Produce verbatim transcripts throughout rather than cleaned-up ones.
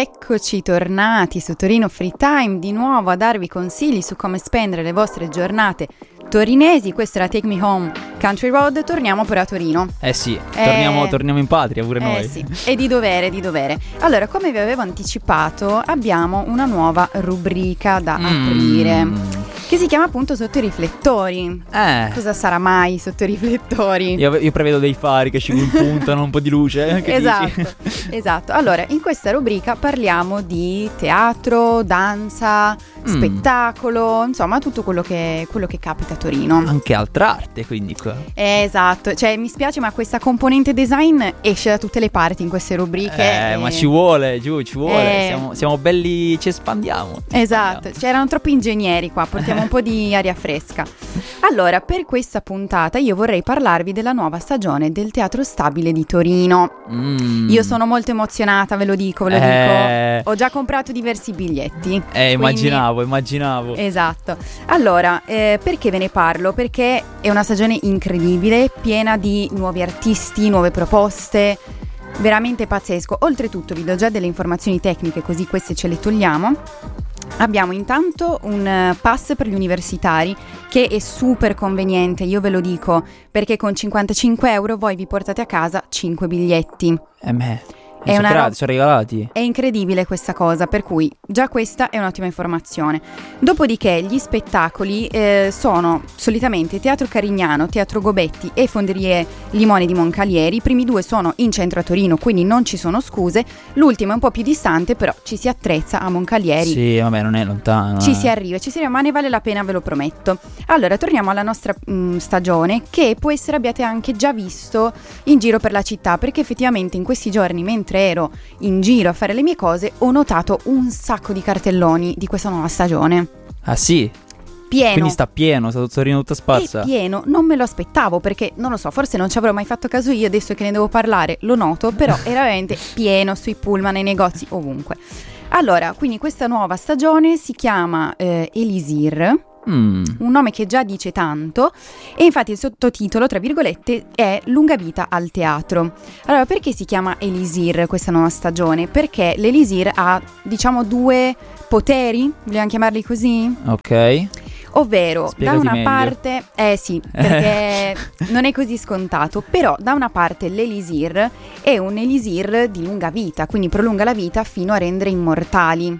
Eccoci tornati su Torino Free Time di nuovo a darvi consigli su come spendere le vostre giornate torinesi. Questa era Take Me Home Country Road. Torniamo però a Torino. Eh sì, torniamo, eh, torniamo in patria pure eh noi. Sì, e di dovere, di dovere. Allora, come vi avevo anticipato, abbiamo una nuova rubrica da mm. aprire, che si chiama appunto Sotto i riflettori. Eh. Cosa sarà mai sotto i riflettori? Io, io prevedo dei fari che ci puntano un po' di luce. Che esatto, dici? esatto. Allora, in questa rubrica parliamo di teatro, danza, mm. spettacolo, insomma tutto quello che, quello che capita a Torino. Anche altra arte, quindi qua. Esatto, cioè mi spiace ma questa componente design esce da tutte le parti in queste rubriche. Eh, e... ma ci vuole, giù, ci vuole. Eh. Siamo, siamo belli, ci espandiamo. Ci esatto, espandiamo. C'erano troppi ingegneri qua, portiamo un po' di aria fresca. Allora, per questa puntata io vorrei parlarvi della nuova stagione del Teatro Stabile di Torino. Mm. Io sono molto emozionata, ve lo dico, ve lo eh. dico. Ho già comprato diversi biglietti. Eh, immaginavo, quindi... immaginavo. Esatto. Allora, eh, perché ve ne parlo? Perché è una stagione incredibile, piena di nuovi artisti, nuove proposte, veramente pazzesco. Oltretutto vi do già delle informazioni tecniche, così queste ce le togliamo. Abbiamo intanto un pass per gli universitari che è super conveniente, io ve lo dico, perché con cinquantacinque euro voi vi portate a casa cinque biglietti. Eh me. È sono, una creati, roba... sono regalati. È incredibile questa cosa, per cui già questa è un'ottima informazione. Dopodiché gli spettacoli eh, sono solitamente Teatro Carignano, Teatro Gobetti e Fonderie Limone di Moncalieri. I primi due sono in centro a Torino, quindi non ci sono scuse. L'ultimo è un po' più distante, però ci si attrezza a Moncalieri. Sì, vabbè, non è lontano. Ci eh. si arriva, ci si arriva, ma ne vale la pena, ve lo prometto. Allora, torniamo alla nostra mh, stagione, che può essere abbiate anche già visto in giro per la città, perché effettivamente in questi giorni, mentre ero in giro a fare le mie cose, ho notato un sacco di cartelloni di questa nuova stagione. Ah sì? Pieno. Quindi sta pieno, sta Torino tutta sparsa. È pieno, non me lo aspettavo perché, non lo so, forse non ci avrò mai fatto caso io, adesso che ne devo parlare lo noto, però è veramente pieno sui pullman, nei negozi, ovunque. Allora, quindi questa nuova stagione si chiama eh, Elisir. Mm. Un nome che già dice tanto, e infatti il sottotitolo, tra virgolette, è Lunga vita al teatro. Allora, perché si chiama Elisir questa nuova stagione? Perché l'Elisir ha, diciamo, due poteri, vogliamo chiamarli così? Ok. Ovvero, Spiegati da una meglio. parte, eh sì, perché non è così scontato, però da una parte l'Elisir è un Elisir di lunga vita, quindi prolunga la vita fino a rendere immortali.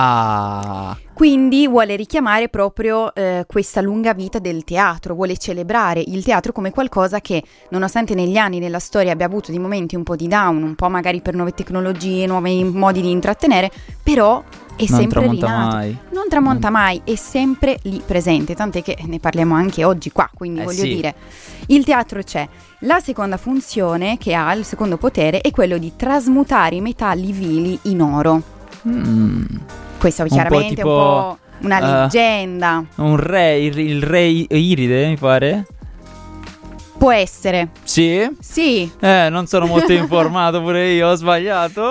Ah. Quindi vuole richiamare proprio eh, questa lunga vita del teatro, vuole celebrare il teatro come qualcosa che, nonostante negli anni nella storia abbia avuto dei momenti un po' di down, un po' magari per nuove tecnologie, nuovi modi di intrattenere, però è non sempre tramonta rinato. mai. Non tramonta mai, è sempre lì presente, tant'è che ne parliamo anche oggi qua, quindi eh voglio sì. dire, il teatro c'è. La seconda funzione che ha, il secondo potere, è quello di trasmutare i metalli vili in oro. Mm. Questo Un chiaramente è po' tipo, un po' una uh, leggenda. Un re, il, il re Iride, mi pare. Può essere. Sì? Sì. Eh, non sono molto informato pure io, ho sbagliato.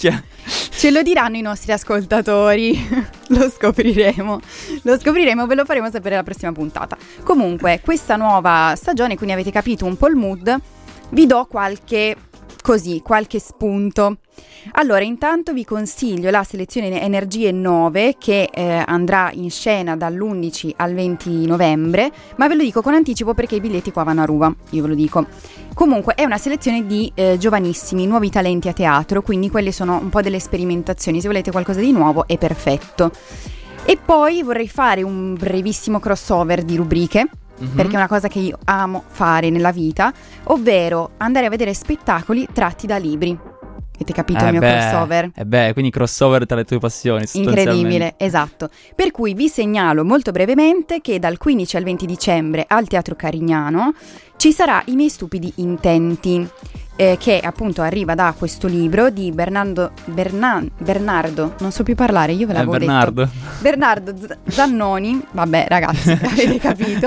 Ce lo diranno i nostri ascoltatori. Lo scopriremo. Lo scopriremo, ve lo faremo sapere la prossima puntata. Comunque, questa nuova stagione, quindi avete capito un po' il mood, vi do qualche, così, qualche spunto. Allora, intanto vi consiglio la selezione Energie nove che eh, andrà in scena dall'undici al venti novembre, ma ve lo dico con anticipo perché i biglietti qua vanno a ruba, io ve lo dico. Comunque è una selezione di eh, giovanissimi, nuovi talenti a teatro, quindi quelle sono un po' delle sperimentazioni, se volete qualcosa di nuovo è perfetto. E poi vorrei fare un brevissimo crossover di rubriche, mm-hmm. perché è una cosa che io amo fare nella vita, ovvero andare a vedere spettacoli tratti da libri. Avete capito eh il mio beh, crossover? Eh beh, quindi crossover tra le tue passioni. Incredibile, esatto. Per cui vi segnalo molto brevemente che dal quindici al venti dicembre al Teatro Carignano ci sarà I miei stupidi intenti, eh, che appunto arriva da questo libro di Bernardo, Bernan, Bernardo, non so più parlare, io ve l'avevo eh, Bernardo. detto. Bernardo Zannoni, vabbè ragazzi, avete capito,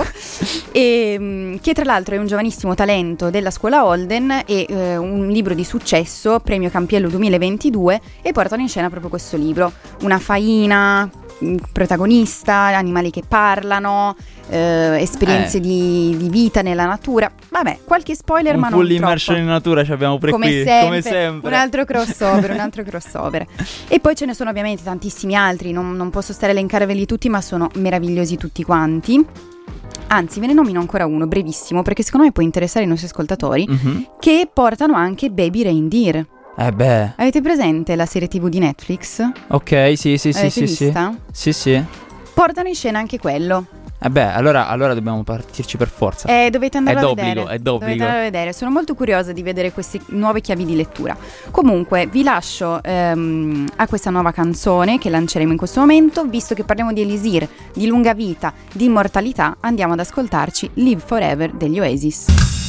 e, che tra l'altro è un giovanissimo talento della scuola Holden e eh, un libro di successo, premio Campiello duemilaventidue, e portano in scena proprio questo libro, una faina protagonista, animali che parlano, eh, esperienze Eh. di, di vita nella natura. Vabbè, qualche spoiler, Un ma non full troppo. immersion in natura ci abbiamo pure Come qui, sempre, come sempre. un altro crossover, un altro crossover. E poi ce ne sono ovviamente tantissimi altri, non, non posso stare a elencarveli tutti, ma sono meravigliosi tutti quanti. Anzi, ve ne nomino ancora uno, brevissimo, perché secondo me può interessare i nostri ascoltatori, Mhm. che portano anche Baby Reindeer. Eh beh, Avete presente la serie tivù di Netflix? ok, sì, sì, sì, Avete sì, sì. vista? Sì, sì. Portano in scena anche quello. Eh beh, allora, allora dobbiamo partirci per forza. Eh, dovete andare È a d'obbligo, vedere. è d'obbligo. Dovete andare a vedere. Sono molto curiosa di vedere queste nuove chiavi di lettura. Comunque, vi lascio ehm, a questa nuova canzone che lanceremo in questo momento. Visto che parliamo di Elisir, di lunga vita, di immortalità, andiamo ad ascoltarci Live Forever degli Oasis.